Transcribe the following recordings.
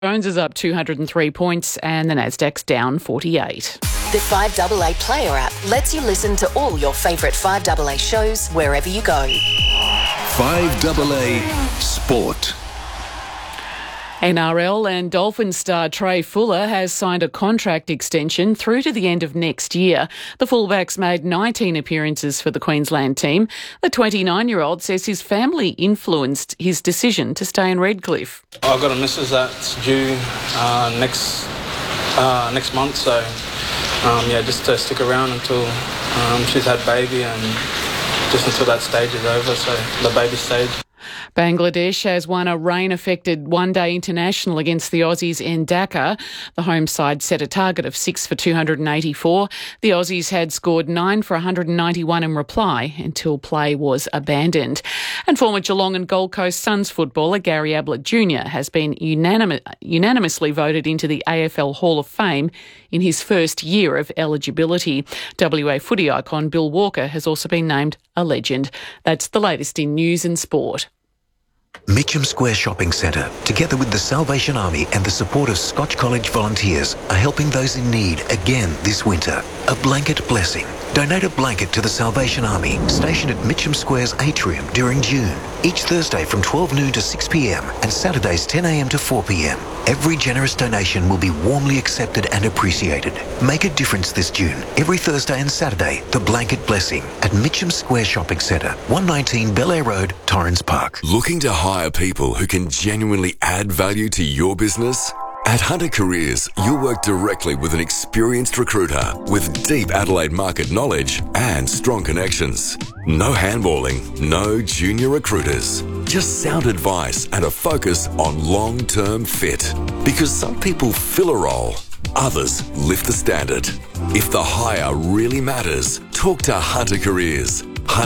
Jones is up 203 points and the Nasdaq's down 48. The 5AA Player app lets you listen to all your favourite 5AA shows wherever you go. 5AA Sport. NRL and Dolphins star Trey Fuller has signed a contract extension through to the end of next year. The fullback's made 19 appearances for the Queensland team. The 29-year-old says his family influenced his decision to stay in Redcliffe. I've got a missus that's due next month, so just to stick around until she's had baby and just until that stage is over, so the baby stage. Bangladesh has won a rain-affected one-day international against the Aussies in Dhaka. The home side set a target of 6 for 284. The Aussies had scored 9 for 191 in reply until play was abandoned. And former Geelong and Gold Coast Suns footballer Gary Ablett Jr. has been unanimously voted into the AFL Hall of Fame in his first year of eligibility. WA footy icon Bill Walker has also been named a legend. That's the latest in news and sport. Mitcham Square Shopping Centre, together with the Salvation Army and the support of Scotch College volunteers, are helping those in need again this winter. A blanket blessing. Donate a blanket to the Salvation Army, stationed at Mitcham Square's atrium during June. Each Thursday from 12 noon to 6 p.m. and Saturdays 10 a.m. to 4 p.m. Every generous donation will be warmly accepted and appreciated. Make a difference this June. Every Thursday and Saturday, the blanket blessing at Mitcham Square Shopping Centre, 119 Bel Air Road, Torrens Park. Looking to hire people who can genuinely add value to your business? At Hunter Careers, you'll work directly with an experienced recruiter with deep Adelaide market knowledge and strong connections. No handballing, no junior recruiters. Just sound advice and a focus on long-term fit. Because some people fill a role, others lift the standard. If the hire really matters, talk to Hunter Careers.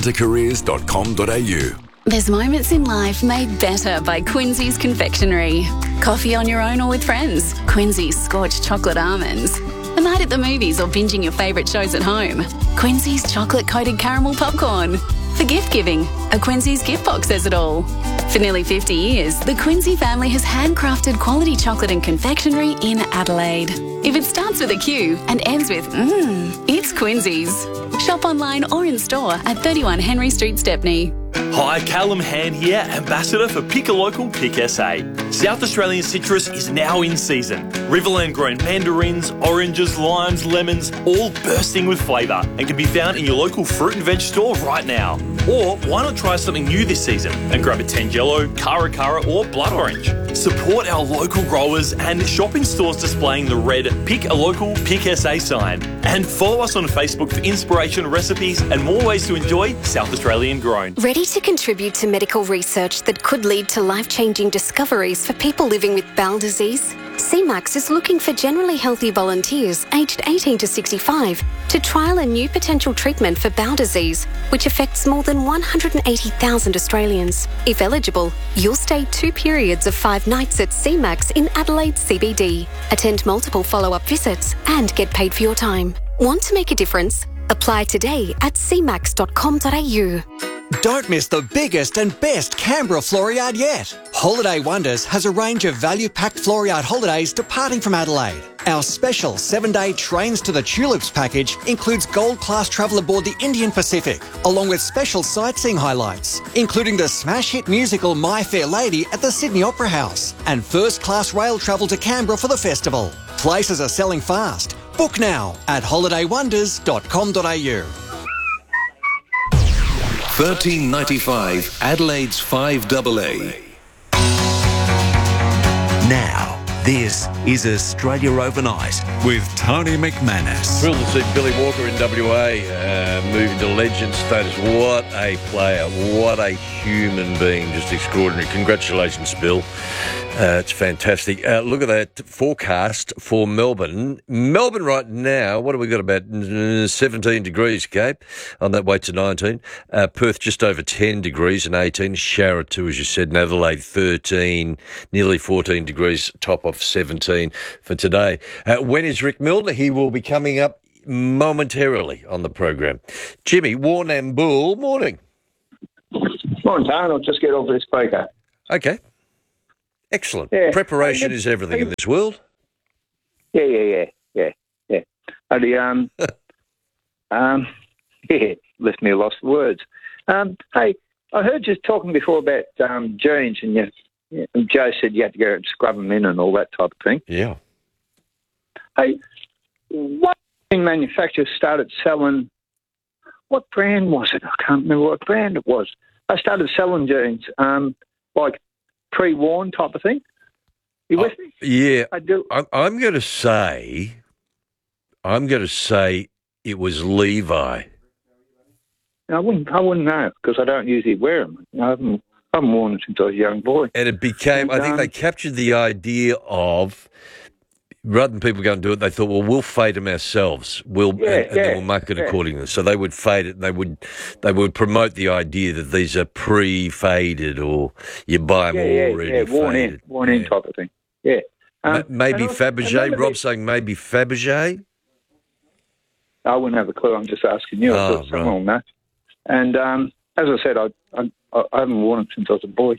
huntercareers.com.au. There's moments in life made better by Quincy's Confectionery. Coffee on your own or with friends. Quincy's Scorched Chocolate Almonds. A night at the movies or binging your favourite shows at home. Quincy's Chocolate-Coated Caramel Popcorn. For gift giving, a Quincy's gift box says it all. For nearly 50 years, the Quincy family has handcrafted quality chocolate and confectionery in Adelaide. If it starts with a Q and ends with it's Quincy's. Shop online or in store at 31 Henry Street, Stepney. Hi, Callum Hand here, Ambassador for Pick a Local, Pick SA. South Australian citrus is now in season. Riverland grown mandarins, oranges, limes, lemons, all bursting with flavour and can be found in your local fruit and veg store right now. Or why not try something new this season and grab a Tangelo, Cara or Blood Orange. Support our local growers and shop in stores displaying the red Pick a Local, Pick SA sign. And follow us on Facebook for inspiration, recipes and more ways to enjoy South Australian grown. Ready to contribute to medical research that could lead to life-changing discoveries for people living with bowel disease? CMAX is looking for generally healthy volunteers aged 18 to 65 to trial a new potential treatment for bowel disease, which affects more than 180,000 Australians. If eligible, you'll stay 2 periods of 5 nights at CMAX in Adelaide CBD, attend multiple follow-up visits and get paid for your time. Want to make a difference? Apply today at cmax.com.au. Don't miss the biggest and best Canberra Floriade yet. Holiday Wonders has a range of value-packed Floriade holidays departing from Adelaide. Our special 7-day Trains to the Tulips package includes gold-class travel aboard the Indian Pacific, along with special sightseeing highlights, including the smash hit musical My Fair Lady at the Sydney Opera House, and first-class rail travel to Canberra for the festival. Places are selling fast. Book now at holidaywonders.com.au. 1395 Adelaide's 5AA. Now, this is Australia Overnight with Tony McManus. Thrilled to see Billy Walker in WA moving to legend status. What a player, what a human being, just extraordinary. Congratulations, Bill. It's fantastic. Look at that forecast for Melbourne. Melbourne right now, what have we got, about 17 degrees, Cape, on that way to 19. Perth just over 10 degrees and 18. Sharra too, as you said, and Adelaide 13, nearly 14 degrees, top of 17 for today. When is Rick Milner? He will be coming up momentarily on the program. Jimmy Warrnambool, morning. Morning, Tone. I'll just get off this speaker. Okay. Excellent. Yeah. Preparation is everything in this world. Yeah. Only, yeah, left me lost for words. Hey, I heard you talking before about jeans, and Joe said you had to go and scrub them in and all that type of thing. Yeah. Hey, what manufacturers started selling? What brand was it? I can't remember what brand it was. I started selling jeans, like pre-worn type of thing. You with me? Yeah. I do. I'm going to say it was Levi. I wouldn't know because I don't usually wear them. I haven't worn them since I was a young boy. And it became, I think they captured the idea of, rather than people go and do it, they thought, well, we'll fade them ourselves. And then we'll market accordingly. So they would fade it, and they would promote the idea that these are pre-faded, or you buy them already faded. Worn in type of thing. Yeah. Maybe Fabergé. Rob's saying maybe Fabergé. I wouldn't have a clue. I'm just asking you. I thought someone will know. And as I said, I haven't worn them since I was a boy.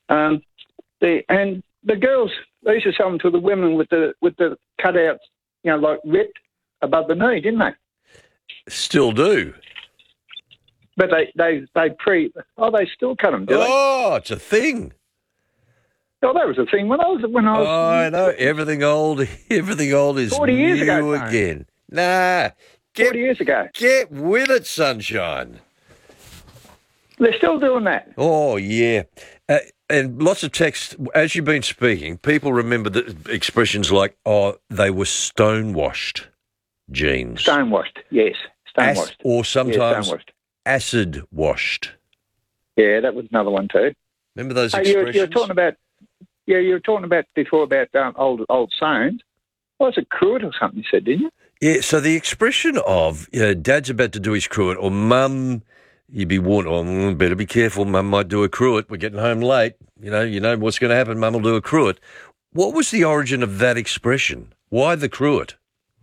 The girls, they used to sell them to the women with the cutouts, like ripped above the knee, didn't they? Still do. But they still cut them, do they? Oh, it's a thing. Oh, that was a thing when I was. Oh, I know. Everything old is 40 years new ago, again. Nah. 40 years ago. Get with it, sunshine. They're still doing that. Oh, yeah. And lots of text, as you've been speaking, people remember the expressions like, oh, they were stonewashed jeans. Stonewashed, yes. Stonewashed. Or sometimes acid washed. Yeah, that was another one too. Remember those expressions? You were talking about before about old sayings. Was it cruet or something you said, didn't you? Yeah, so the expression of, Dad's about to do his cruet, or Mum, you'd be warned, oh, better be careful, Mum might do a cruet, we're getting home late, you know what's going to happen, Mum will do a cruet. What was the origin of that expression? Why the cruet?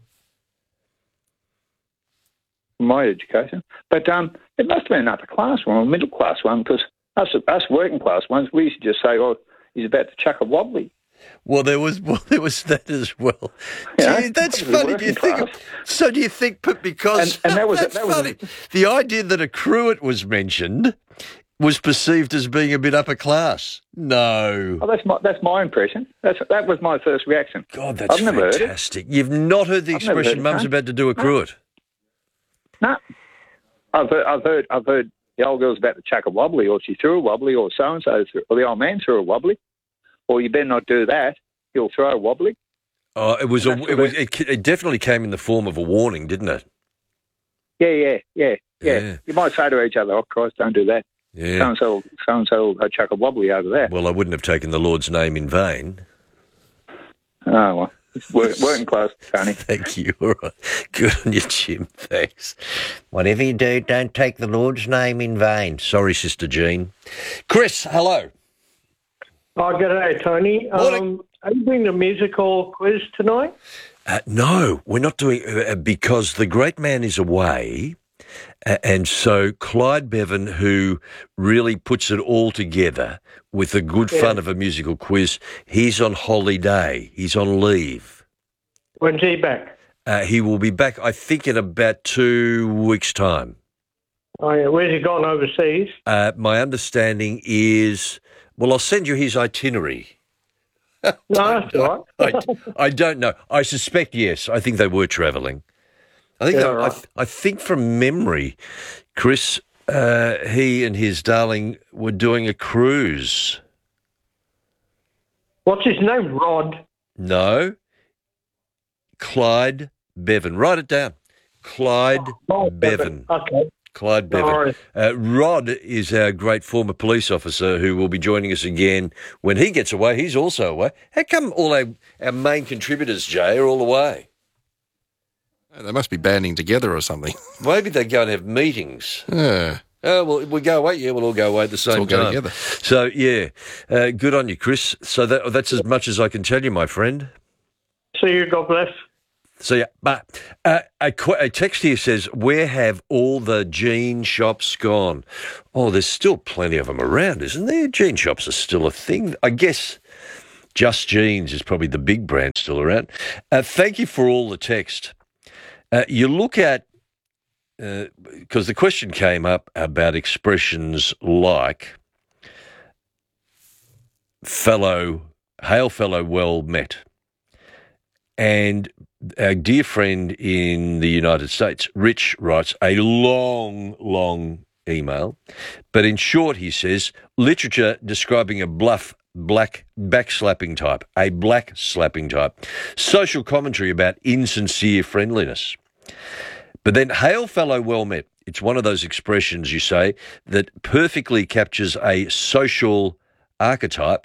My education. But it must have been an upper class one or middle class one, because us working class ones, we used to just say, oh, he's about to chuck a wobbly. Well, there was that as well. Gee, that's funny. Do you think because and that was funny. The idea that a cruet was mentioned was perceived as being a bit upper class. No. Oh, that's my impression. That was my first reaction. God, that's I've never fantastic. You've not heard the expression "Mum's about to do a cruet"? No. I've heard the old girl's about to chuck a wobbly, or she threw a wobbly, or so and so, or the old man threw a wobbly. Or you better not do that. He'll throw a wobbly. Oh, it definitely came in the form of a warning, didn't it? Yeah. You might say to each other, "Oh Christ, don't do that." Yeah. So and so will chuck a wobbly over there. Well, I wouldn't have taken the Lord's name in vain. Oh well, working class, Tony. Thank you. All right. Good on you, Jim. Thanks. Whatever you do, don't take the Lord's name in vain. Sorry, Sister Jean. Chris, hello. Oh, g'day, Tony. Are you doing the musical quiz tonight? No, we're not doing because the great man is away, and so Clyde Bevan, who really puts it all together with the good fun of a musical quiz, he's on holiday. He's on leave. When's he back? He will be back, I think, in about 2 weeks' time. Oh, yeah. Where's he gone overseas? My understanding is... Well, I'll send you his itinerary. No, that's all right. I don't know. I suspect yes. I think they were travelling. I think from memory, Chris, he and his darling were doing a cruise. What's his name? Rod? No. Clyde Bevan. Write it down. Clyde Bevan. Okay. Clyde Bevan. Rod is our great former police officer who will be joining us again when he gets away. He's also away. How come all our main contributors, Jay, are all away? They must be banding together or something. Maybe they go and have meetings. Yeah. Well, we go away. Yeah, we'll all go away at the same time. Together. So, yeah, good on you, Chris. So that's as much as I can tell you, my friend. See you. God bless. So, yeah, but a text here says, where have all the jean shops gone? Oh, there's still plenty of them around, isn't there? Jean shops are still a thing. I guess Just Jeans is probably the big brand still around. Thank you for all the text. You look at, because the question came up about expressions like hail fellow, well met. And our dear friend in the United States, Rich, writes a long email. But in short, he says, literature describing a black backslapping type, a black slapping type. Social commentary about insincere friendliness. But then, hail fellow, well met. It's one of those expressions, you say, that perfectly captures a social archetype.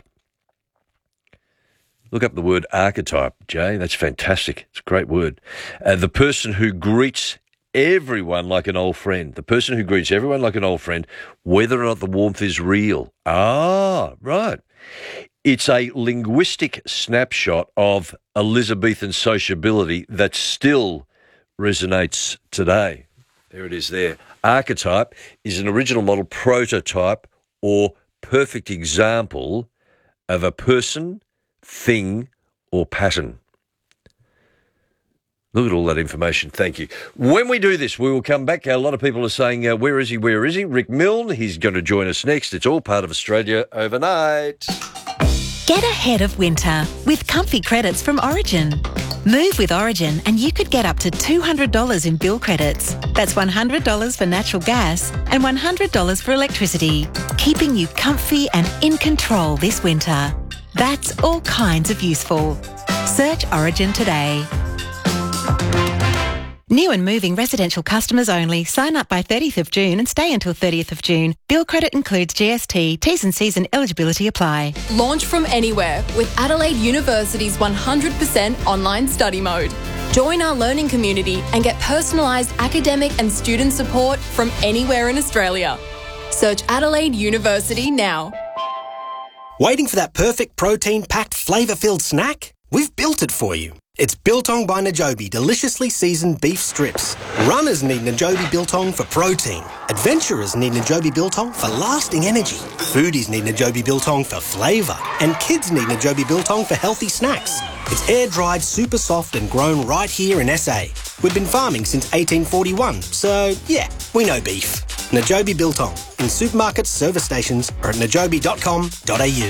Look up the word archetype, Jay. That's fantastic. It's a great word. The person who greets everyone like an old friend. The person who greets everyone like an old friend, whether or not the warmth is real. Ah, right. It's a linguistic snapshot of Elizabethan sociability that still resonates today. There it is there. Archetype is an original model, prototype, or perfect example of a person, thing, or pattern. Look at all that information. Thank you. When we do this, we will come back. A lot of people are saying, where is he? Where is he? Rick Milne, he's going to join us next. It's all part of Australia Overnight. Get ahead of winter with comfy credits from Origin. Move with Origin and you could get up to $200 in bill credits. That's $100 for natural gas and $100 for electricity, keeping you comfy and in control this winter. That's all kinds of useful. Search Origin today. New and moving residential customers only. Sign up by 30th of June and stay until 30th of June. Bill credit includes GST. T's and C's and eligibility apply. Launch from anywhere with Adelaide University's 100% online study mode. Join our learning community and get personalised academic and student support from anywhere in Australia. Search Adelaide University now. Waiting for that perfect protein-packed, flavour-filled snack? We've built it for you. It's Biltong by Najobi deliciously seasoned beef strips. Runners need Najobi Biltong for protein. Adventurers need Najobi Biltong for lasting energy. Foodies need Najobi Biltong for flavour. And kids need Najobi Biltong for healthy snacks. It's air-dried, super soft and grown right here in SA. We've been farming since 1841, so yeah, we know beef. Najobi Biltong in supermarkets, service stations or at najobi.com.au.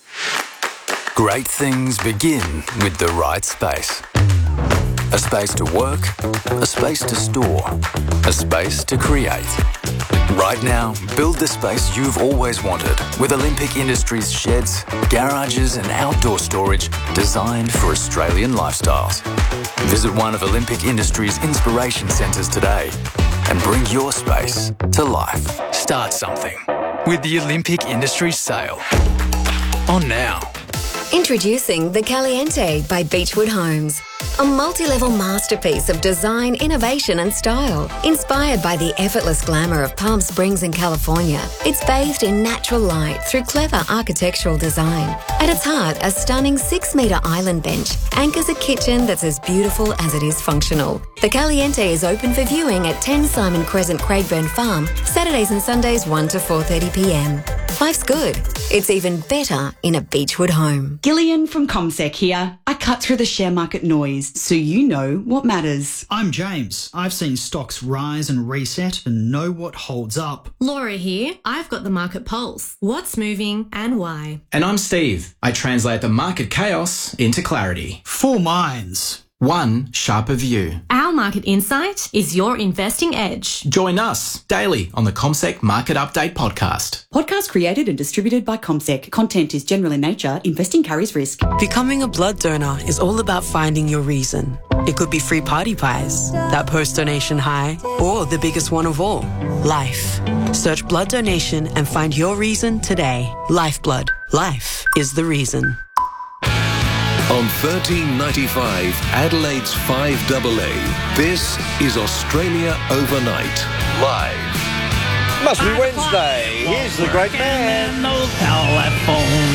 Great things begin with the right space. A space to work, a space to store, a space to create. Right now, build the space you've always wanted with Olympic Industries sheds, garages and outdoor storage designed for Australian lifestyles. Visit one of Olympic Industries' inspiration centres today and bring your space to life. Start something with the Olympic Industries sale. On now. Introducing the Caliente by Beechwood Homes. A multi-level masterpiece of design, innovation and style. Inspired by the effortless glamour of Palm Springs in California, it's bathed in natural light through clever architectural design. At its heart, a stunning 6-metre island bench anchors a kitchen that's as beautiful as it is functional. The Caliente is open for viewing at 10 Simon Crescent, Craigburn Farm, Saturdays and Sundays 1 to 4:30 p.m. Life's good. It's even better in a Beechwood home. Gillian from CommSec here. I cut through the share market noise so you know what matters. I'm James. I've seen stocks rise and reset and know what holds up. Laura here. I've got the market pulse. What's moving and why? And I'm Steve. I translate the market chaos into clarity. 4 minds. One sharper view. Our market insight is your investing edge. Join us daily on the CommSec Market Update podcast. Podcast created and distributed by CommSec. Content is general in nature. Investing carries risk. Becoming a blood donor is all about finding your reason. It could be free party pies, that post-donation high, or the biggest one of all, life. Search blood donation and find your reason today. Lifeblood. Life is the reason. On 1395 Adelaide's 5AA, this is Australia Overnight. Live. Must be Wednesday. Here's the great man.